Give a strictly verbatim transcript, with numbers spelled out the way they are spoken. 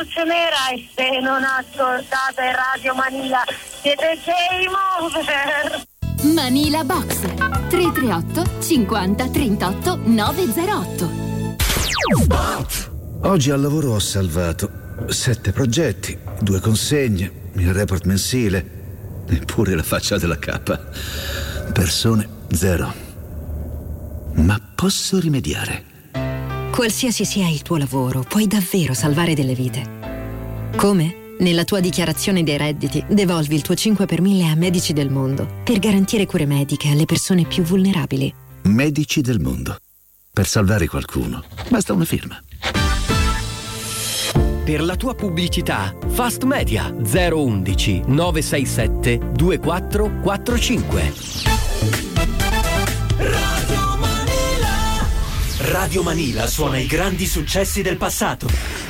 Croce Nera e se non ascoltate Radio Manila siete game over. Manila Box tre tre otto cinquanta trentotto novecentotto. Oggi al lavoro ho salvato sette progetti, due consegne, il report mensile, eppure la faccia della cappa. Persone zero. Ma posso rimediare. Qualsiasi sia il tuo lavoro, puoi davvero salvare delle vite. Come? Nella tua dichiarazione dei redditi, devolvi il tuo cinque per mille a Medici del Mondo per garantire cure mediche alle persone più vulnerabili. Medici del Mondo. Per salvare qualcuno, basta una firma. Per la tua pubblicità, Fast Media zero undici nove sei sette due quattro quattro cinque. Radio Manila. Radio Manila suona i grandi successi del passato.